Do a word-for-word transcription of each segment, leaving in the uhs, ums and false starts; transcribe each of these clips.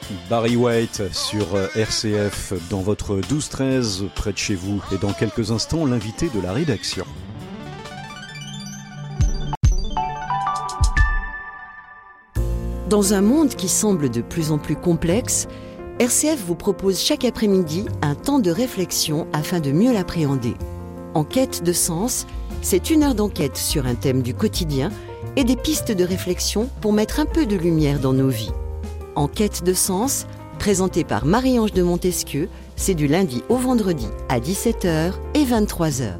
Barry White sur R C F dans votre douze treize près de chez vous. Et dans quelques instants, l'invité de la rédaction. Dans un monde qui semble de plus en plus complexe, R C F vous propose chaque après-midi un temps de réflexion afin de mieux l'appréhender. En quête de sens, c'est une heure d'enquête sur un thème du quotidien et des pistes de réflexion pour mettre un peu de lumière dans nos vies. En quête de sens, présenté par Marie-Ange de Montesquieu, c'est du lundi au vendredi à dix-sept heures et vingt-trois heures.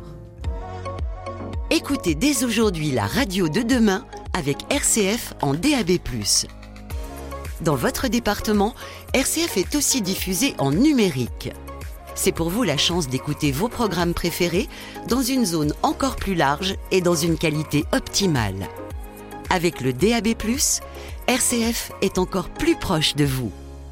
Écoutez dès aujourd'hui la radio de demain avec R C F en D A B plus. Dans votre département, R C F est aussi diffusé en numérique. C'est pour vous la chance d'écouter vos programmes préférés dans une zone encore plus large et dans une qualité optimale. Avec le D A B plus, R C F est encore plus proche de vous.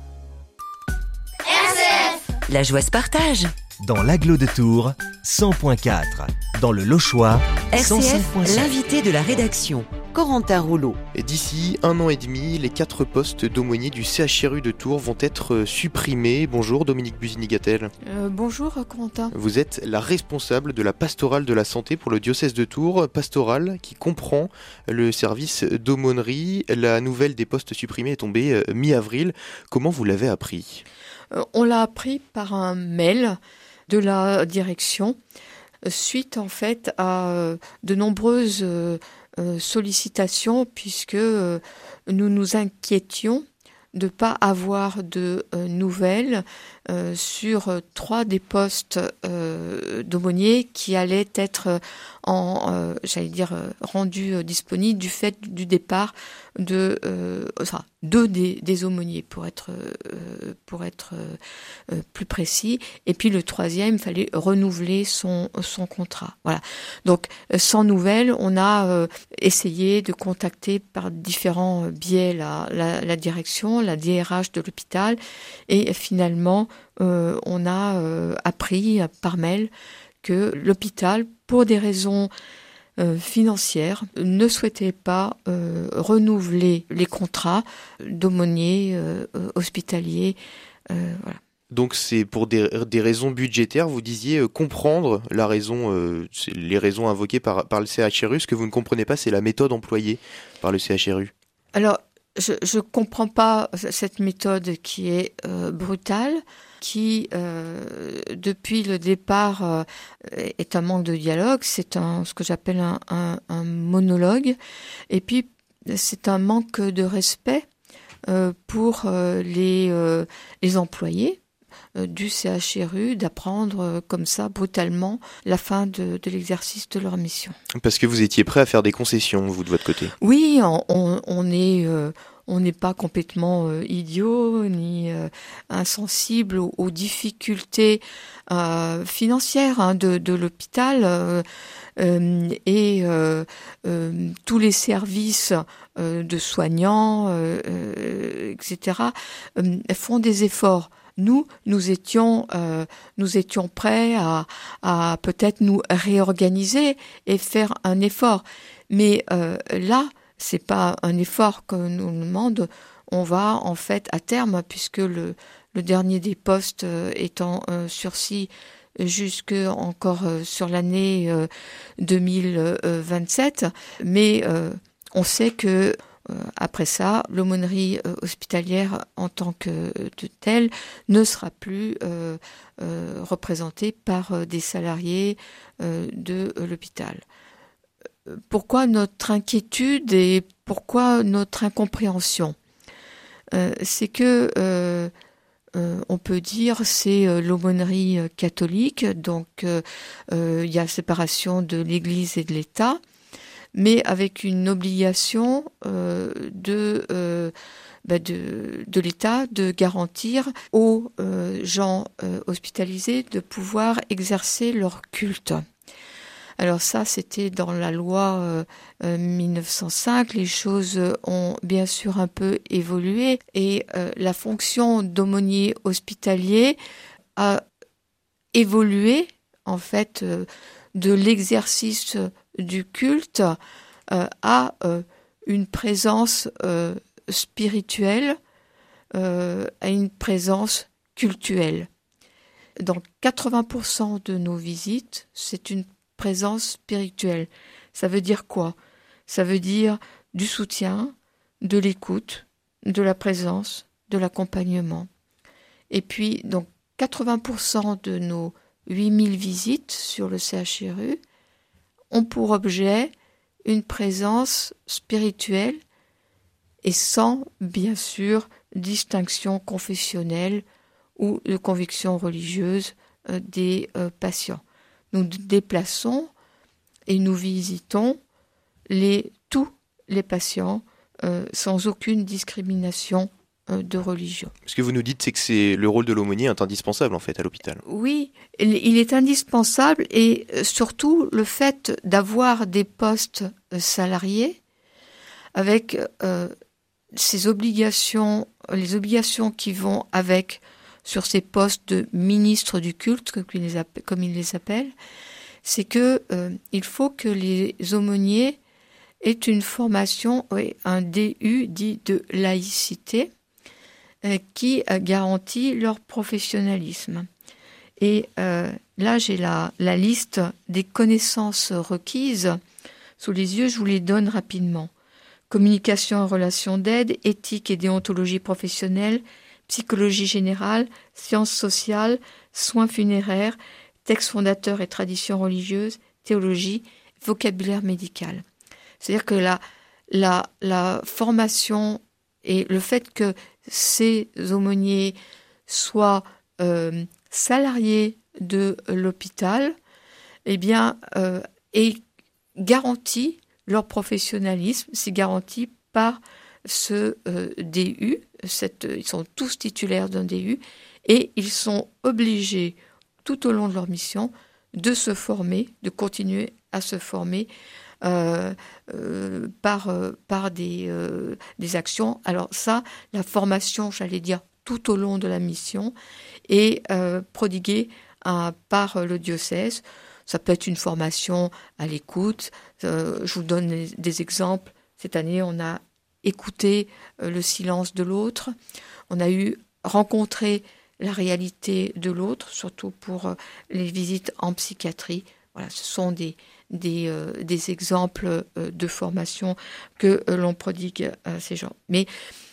R C F, la joie se partage. Dans l'Agglo de Tours, cent point quatre. Dans le Lochois, cent cinq point cinq. L'invité de la rédaction, Corentin Rouleau. Et d'ici un an et demi, les quatre postes d'aumônier du C H R U de Tours vont être supprimés. Bonjour Dominique Busini-Gattel. Euh, bonjour Corentin. Vous êtes la responsable de la pastorale de la santé pour le diocèse de Tours, pastorale qui comprend le service d'aumônerie. La nouvelle des postes supprimés est tombée mi-avril. Comment vous l'avez appris ? euh, On l'a appris par un mail de la direction, suite en fait à euh, de nombreuses euh, euh, sollicitations, puisque euh, nous nous inquiétions de ne pas avoir de euh, nouvelles euh, sur euh, trois des postes euh, d'aumôniers qui allaient être en, euh, j'allais dire, euh, rendus euh, disponibles du fait du départ de, euh, enfin, deux des, des aumôniers pour être, euh, pour être euh, plus précis. Et puis le troisième, il fallait renouveler son, son contrat. Voilà. Donc, sans nouvelles, on a euh, essayé de contacter par différents biais la, la, la direction, la D R H de l'hôpital, et finalement, euh, on a euh, appris par mail que l'hôpital, pour des raisons euh, financières, ne souhaitait pas euh, renouveler les contrats d'aumôniers euh, hospitaliers. Euh, voilà. Donc c'est pour des, des raisons budgétaires, vous disiez euh, comprendre la raison, euh, c'est les raisons invoquées par, par le C H R U. Ce que vous ne comprenez pas, c'est la méthode employée par le C H R U. Alors, je ne comprends pas cette méthode qui est euh, brutale, qui, euh, depuis le départ, euh, est un manque de dialogue. C'est un, ce que j'appelle un, un, un monologue. Et puis, c'est un manque de respect euh, pour euh, les, euh, les employés euh, du C H R U d'apprendre euh, comme ça, brutalement, la fin de, de l'exercice de leur mission. Parce que vous étiez prêt à faire des concessions, vous, de votre côté. Oui, on, on, on est... Euh, On n'est pas complètement euh, idiot ni euh, insensible aux, aux difficultés euh, financières hein, de, de l'hôpital euh, euh, et euh, euh, tous les services euh, de soignants, euh, euh, et cetera, euh, font des efforts. Nous, nous étions, euh, nous étions prêts à, à peut-être nous réorganiser et faire un effort. Mais euh, là, c'est pas un effort que nous demande. On va en fait à terme, puisque le, le dernier des postes euh, est en euh, sursis jusque encore euh, sur l'année euh, deux mille vingt-sept. Mais euh, on sait que euh, après ça, l'aumônerie euh, hospitalière en tant que de telle ne sera plus euh, euh, représentée par euh, des salariés euh, de euh, l'hôpital. Pourquoi notre inquiétude et pourquoi notre incompréhension ? euh, C'est que, euh, euh, on peut dire, c'est euh, l'aumônerie catholique, donc euh, euh, il y a séparation de l'Église et de l'État, mais avec une obligation euh, de, euh, bah de, de l'État de garantir aux euh, gens euh, hospitalisés de pouvoir exercer leur culte. Alors ça, c'était dans la loi euh, euh, mille neuf cent cinq. Les choses ont bien sûr un peu évolué et euh, la fonction d'aumônier hospitalier a évolué en fait euh, de l'exercice du culte euh, à euh, une présence euh, spirituelle euh, à une présence cultuelle. Dans quatre-vingts pour cent de nos visites, c'est une présence spirituelle. Ça veut dire quoi ? Ça veut dire du soutien, de l'écoute, de la présence, de l'accompagnement. Et puis, donc, quatre-vingts pour cent de nos huit mille visites sur le C H R U ont pour objet une présence spirituelle et sans, bien sûr, distinction confessionnelle ou de conviction religieuse euh, des euh, patients. Nous nous déplaçons et nous visitons les, tous les patients euh, sans aucune discrimination euh, de religion. Ce que vous nous dites, c'est que c'est le rôle de l'aumônier est indispensable en fait à l'hôpital. Oui, il est indispensable et surtout le fait d'avoir des postes salariés avec euh, ces obligations, les obligations qui vont avec sur ces postes de ministre du culte, comme ils les appellent, comme ils les appellent, c'est que euh, il faut que les aumôniers aient une formation, oui, un D U dit de laïcité, euh, qui euh, garantit leur professionnalisme. Et euh, là, j'ai la, la liste des connaissances requises sous les yeux, je vous les donne rapidement. Communication en relation d'aide, éthique et déontologie professionnelle, psychologie générale, sciences sociales, soins funéraires, textes fondateurs et traditions religieuses, théologie, vocabulaire médical. C'est-à-dire que la, la, la formation et le fait que ces aumôniers soient euh, salariés de l'hôpital, eh bien, euh, est garanti leur professionnalisme, c'est garanti par ce euh, D U, cette, ils sont tous titulaires d'un D U, et ils sont obligés, tout au long de leur mission, de se former, de continuer à se former euh, euh, par, euh, par des, euh, des actions. Alors ça, la formation, j'allais dire, tout au long de la mission, est euh, prodiguée à, par le diocèse. Ça peut être une formation à l'écoute. Euh, je vous donne des, des exemples. Cette année, on a écouté euh, le silence de l'autre. On a eu rencontré la réalité de l'autre, surtout pour euh, les visites en psychiatrie. Voilà, ce sont des, des, euh, des exemples euh, de formation que euh, l'on prodigue à ces gens. Mais,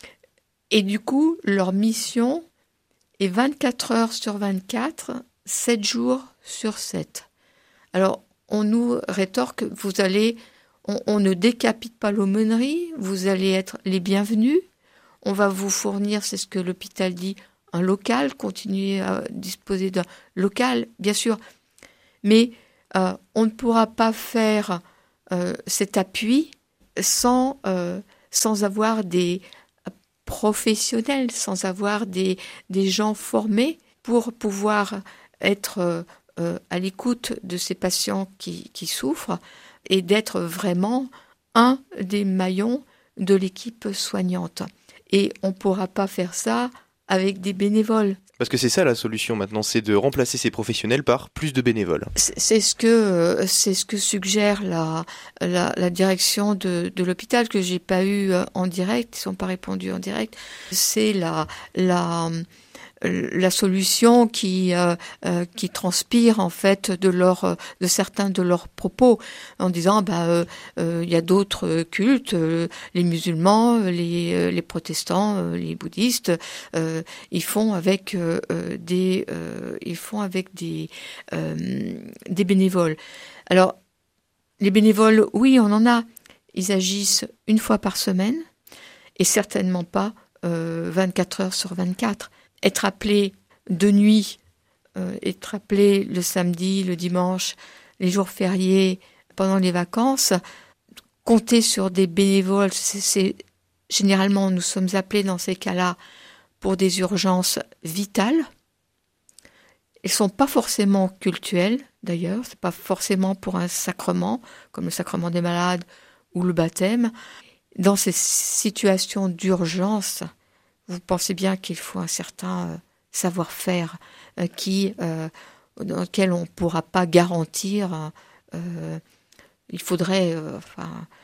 et du coup, leur mission est vingt-quatre heures sur vingt-quatre, sept jours sur sept. Alors, on nous rétorque, vous allez, on, on ne décapite pas l'aumônerie, vous allez être les bienvenus, on va vous fournir, c'est ce que l'hôpital dit, un local, continuer à disposer d'un local, bien sûr, mais euh, on ne pourra pas faire euh, cet appui sans, euh, sans avoir des professionnels, sans avoir des, des gens formés pour pouvoir être euh, euh, à l'écoute de ces patients qui, qui souffrent et d'être vraiment un des maillons de l'équipe soignante. Et on ne pourra pas faire ça avec des bénévoles. Parce que c'est ça la solution maintenant, c'est de remplacer ces professionnels par plus de bénévoles. C'est, c'est ce que c'est ce que suggère la la, la direction de, de l'hôpital, que j'ai pas eu en direct, ils sont pas répondus en direct. C'est la la la solution qui euh, euh, qui transpire en fait de leur de certains de leurs propos en disant bah euh, euh, il y a d'autres cultes, euh, les musulmans, les euh, les protestants, euh, les bouddhistes, euh, ils font avec euh, des euh, ils font avec des euh, des bénévoles. Alors les bénévoles, oui, on en a, ils agissent une fois par semaine et certainement pas euh, vingt-quatre heures sur vingt-quatre. Être appelé de nuit, euh, être appelé le samedi, le dimanche, les jours fériés, pendant les vacances, compter sur des bénévoles, c'est, c'est généralement nous sommes appelés dans ces cas-là pour des urgences vitales. Elles sont pas forcément cultuelles d'ailleurs, c'est pas forcément pour un sacrement comme le sacrement des malades ou le baptême. Dans ces situations d'urgence, vous pensez bien qu'il faut un certain euh, savoir-faire euh, qui, euh, dans lequel on ne pourra pas garantir. Euh, il faudrait, euh, enfin,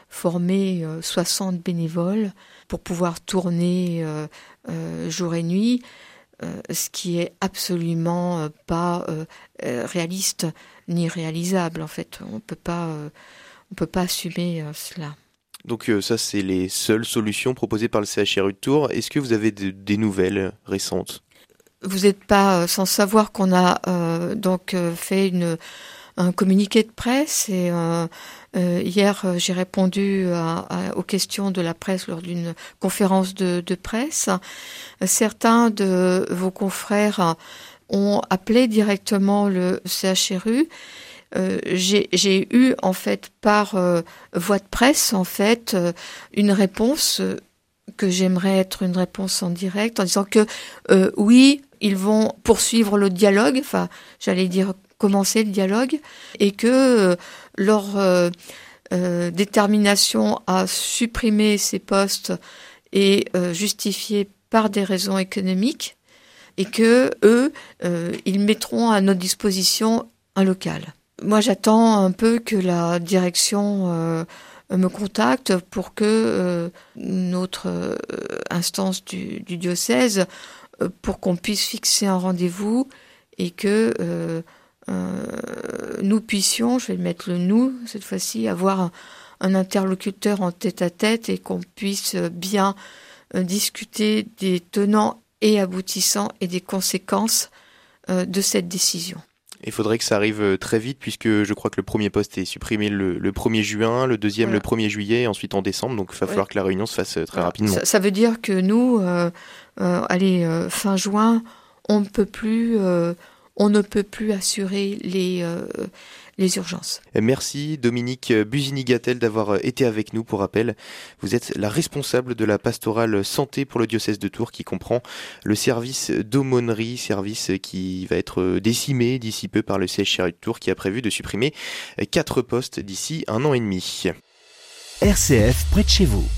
former euh, soixante bénévoles pour pouvoir tourner euh, euh, jour et nuit, euh, ce qui est absolument euh, pas euh, réaliste ni réalisable. En fait, on peut pas, euh, on peut pas assumer euh, cela. Donc euh, ça, c'est les seules solutions proposées par le C H R U de Tours. Est-ce que vous avez de, des nouvelles récentes ? Vous n'êtes pas euh, sans savoir qu'on a euh, donc euh, fait une, un communiqué de presse et euh, euh, hier euh, j'ai répondu à, à, aux questions de la presse lors d'une conférence de, de presse. Certains de vos confrères ont appelé directement le C H R U. Euh, j'ai, j'ai eu en fait par euh, voie de presse en fait euh, une réponse euh, que j'aimerais être une réponse en direct en disant que euh, oui, ils vont poursuivre le dialogue, enfin j'allais dire commencer le dialogue, et que euh, leur euh, euh, détermination à supprimer ces postes est euh, justifiée par des raisons économiques et que eux euh, ils mettront à notre disposition un local. Moi, j'attends un peu que la direction euh, me contacte pour que euh, notre euh, instance du, du diocèse, euh, pour qu'on puisse fixer un rendez-vous et que euh, euh, nous puissions, je vais mettre le nous cette fois-ci, avoir un, un interlocuteur en tête-à-tête et qu'on puisse bien euh, discuter des tenants et aboutissants et des conséquences euh, de cette décision. Il faudrait que ça arrive très vite puisque je crois que le premier poste est supprimé le, le premier juin, le deuxième voilà. le premier juillet et ensuite en décembre. Donc il va ouais. falloir que la réunion se fasse très voilà. rapidement. Ça, ça veut dire que nous, euh, euh, allez, euh, fin juin, on ne peut plus, euh, on ne peut plus assurer les, euh, les urgences. Merci Dominique Busini-Gattel d'avoir été avec nous. Pour rappel, vous êtes la responsable de la pastorale santé pour le diocèse de Tours qui comprend le service d'aumônerie, service qui va être décimé d'ici peu par le C H R U de Tours qui a prévu de supprimer quatre postes d'ici un an et demi. R C F près de chez vous.